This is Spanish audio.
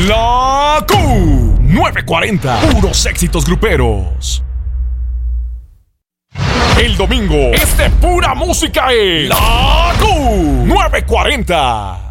La Q940. Puros éxitos gruperos. El domingo es de pura música en La Q940.